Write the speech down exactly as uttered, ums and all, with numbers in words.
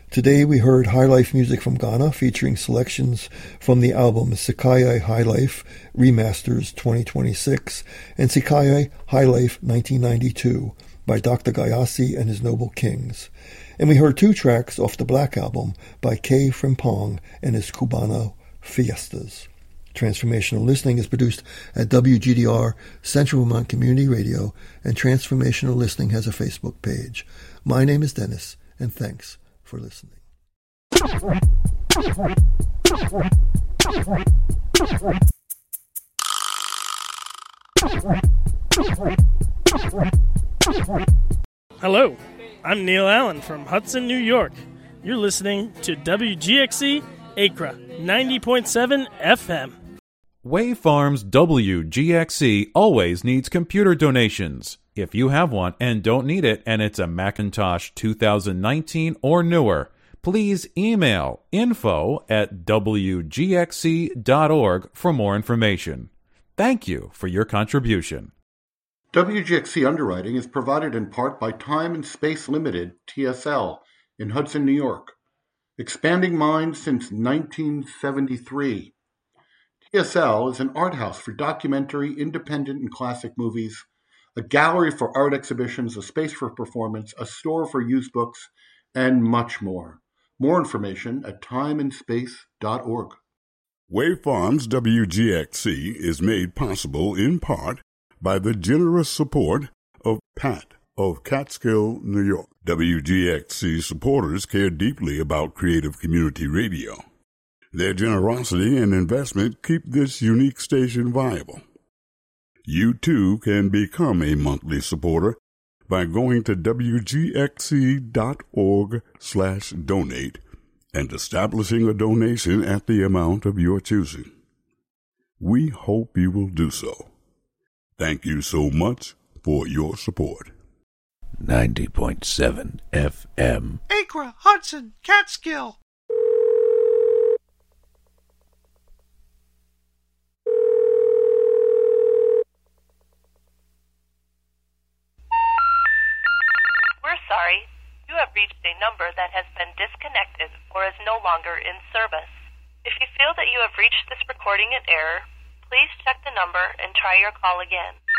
Today we heard High Life music from Ghana featuring selections from the album Sikaye High Life Remasters twenty twenty-six and Sikaye High Life nineteen ninety-two by Doctor Gayasi and his Noble Kings. And we heard two tracks off the Black Album by K. Frimpong and his Cubano Fiestas. Transformational Listening is produced at W G D R Central Vermont Community Radio, and Transformational Listening has a Facebook page. My name is Dennis, and thanks for listening. Hello, I'm Neil Allen from Hudson, New York. You're listening to W G X C Acra ninety point seven F M. Wave Farms W G X C always needs computer donations. If you have one and don't need it and it's a Macintosh two thousand nineteen or newer, please email info at w g x c dot org for more information. Thank you for your contribution. W G X C underwriting is provided in part by Time and Space Limited, T S L, in Hudson, New York. Expanding minds since nineteen seventy-three. T S L is an art house for documentary, independent, and classic movies, a gallery for art exhibitions, a space for performance, a store for used books, and much more. More information at time and space dot org. Wave Farms W G X C is made possible in part by the generous support of Pat of Catskill, New York. W G X C supporters care deeply about creative community radio. Their generosity and investment keep this unique station viable. You too can become a monthly supporter by going to w g x c dot org slash donate and establishing a donation at the amount of your choosing. We hope you will do so. Thank you so much for your support. ninety point seven F M. Acra, Hudson, Catskill. Sorry, you have reached a number that has been disconnected or is no longer in service. If you feel that you have reached this recording in error, please check the number and try your call again.